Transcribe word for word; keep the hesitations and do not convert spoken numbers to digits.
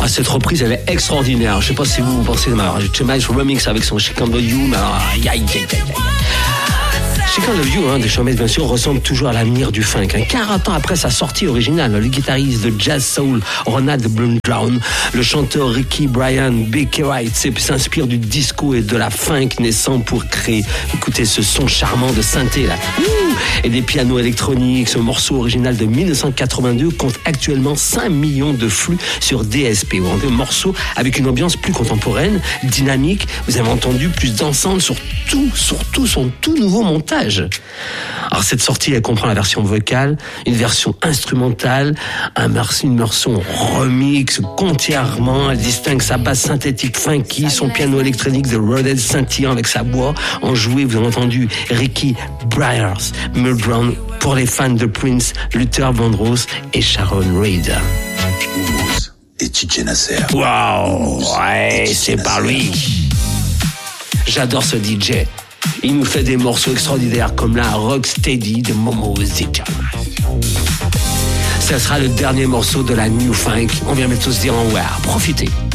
Ah, cette reprise, elle est extraordinaire. Je sais pas si vous, vous pensez, mais alors, Chemize remix avec son She Can't Love You, mais alors, aïe, aïe, aïe, aïe. She Can't Love You, hein, de Chemize, bien sûr, ressemble toujours à l'avenir du funk. Hein. quarante ans après sa sortie originale, le guitariste de jazz soul Ronald Brown, le chanteur Ricky Brian Baker Wright s'inspire du disco et de la funk naissant pour créer, écoutez, ce son charmant de synthé là, ouh, et des pianos électroniques. Ce morceau original de dix-neuf cent quatre-vingt-deux compte actuellement cinq millions de flux sur D S P. Un morceau avec une ambiance plus contemporaine, dynamique. Vous avez entendu, plus dansante sur tout, sur tout son tout nouveau montage. Alors cette sortie, elle comprend la version vocale, une version instrumentale, un une version remix entièrement. Elle distingue sa basse synthétique funky, son piano électronique de Rhodes scintillant avec sa voix enjouée. Vous avez entendu Ricky Brian Brown pour les fans de Prince, Luther Vandross et Sharon Reid. Et D J Nasser. Waouh, ouais, c'est par lui. J'adore ce D J. Il nous fait des morceaux extraordinaires comme la Rocksteady de Momo Zita. Ce sera le dernier morceau de la New Funk. On vient tous dire en wow. Profitez.